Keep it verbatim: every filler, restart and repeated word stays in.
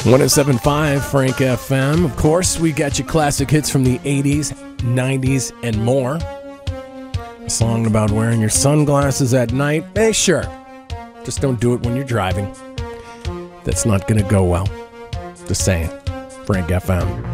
one oh seven point five Frank F M. Of course, we got you classic hits from the eighties, nineties, and more. A song about wearing your sunglasses at night. Hey, sure. Just don't do it when you're driving. That's not going to go well. Just saying. Frank F M.